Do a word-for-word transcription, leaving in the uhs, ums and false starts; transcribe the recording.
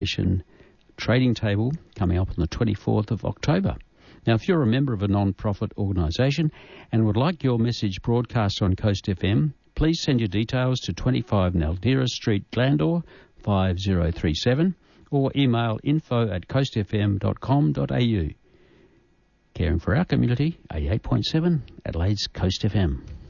trading table coming up on the twenty-fourth of October. Now, if you're a member of a non-profit organisation and would like your message broadcast on Coast F M, please send your details to twenty-five Naldera Street, Glandore, five zero three seven, or email info at coast f m dot com dot a u. Caring for our community, eighty-eight point seven, Adelaide's Coast F M.